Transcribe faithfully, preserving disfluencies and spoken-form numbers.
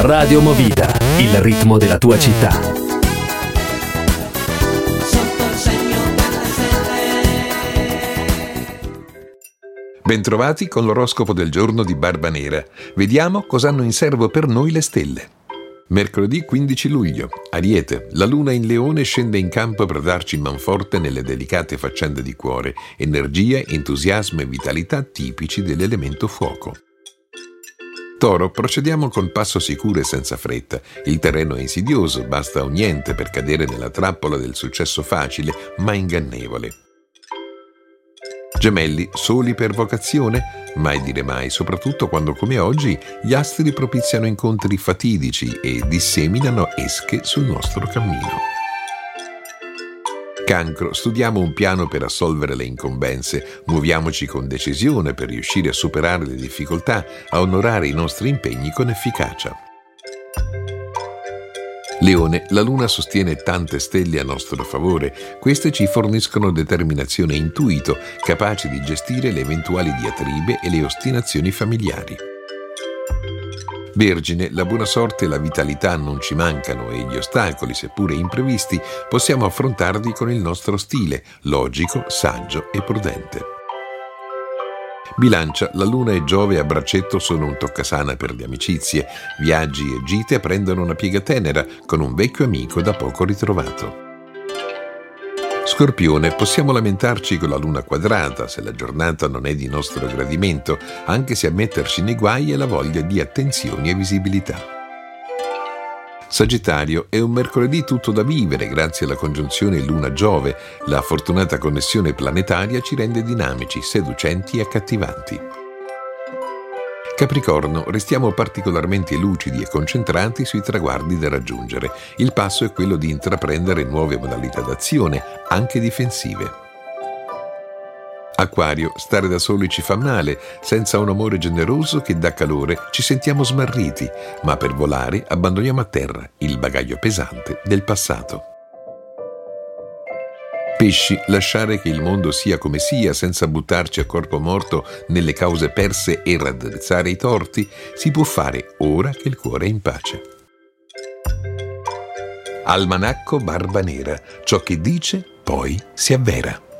Radio Movida, il ritmo della tua città. Bentrovati con l'oroscopo del giorno di Barbanera. Vediamo cosa hanno in serbo per noi le stelle. Mercoledì quindici luglio, Ariete, la luna in Leone scende in campo per darci manforte nelle delicate faccende di cuore, energia, entusiasmo e vitalità tipici dell'elemento fuoco. Toro, procediamo con passo sicuro e senza fretta. Il terreno è insidioso, basta un niente per cadere nella trappola del successo facile ma ingannevole. Gemelli, soli per vocazione? Mai dire mai, soprattutto quando come oggi gli astri propiziano incontri fatidici e disseminano esche sul nostro cammino. Cancro, studiamo un piano per assolvere le incombenze, muoviamoci con decisione per riuscire a superare le difficoltà, a onorare i nostri impegni con efficacia. Leone, la luna sostiene tante stelle a nostro favore. Queste ci forniscono determinazione e intuito, capaci di gestire le eventuali diatribe e le ostinazioni familiari. Vergine, la buona sorte e la vitalità non ci mancano e gli ostacoli, seppure imprevisti, possiamo affrontarli con il nostro stile, logico, saggio e prudente. Bilancia, la luna e Giove a braccetto sono un toccasana per le amicizie. Viaggi e gite prendono una piega tenera con un vecchio amico da poco ritrovato. Scorpione, possiamo lamentarci con la luna quadrata se la giornata non è di nostro gradimento, anche se a metterci nei guai è la voglia di attenzioni e visibilità. Sagittario, è un mercoledì tutto da vivere grazie alla congiunzione Luna-Giove. La fortunata connessione planetaria ci rende dinamici, seducenti e accattivanti. Capricorno, restiamo particolarmente lucidi e concentrati sui traguardi da raggiungere. Il passo è quello di intraprendere nuove modalità d'azione, anche difensive. Acquario, stare da soli ci fa male, senza un amore generoso che dà calore ci sentiamo smarriti, ma per volare abbandoniamo a terra il bagaglio pesante del passato. Pesci, lasciare che il mondo sia come sia senza buttarci a corpo morto nelle cause perse e raddrizzare i torti, si può fare ora che il cuore è in pace. Almanacco Barbanera, ciò che dice poi si avvera.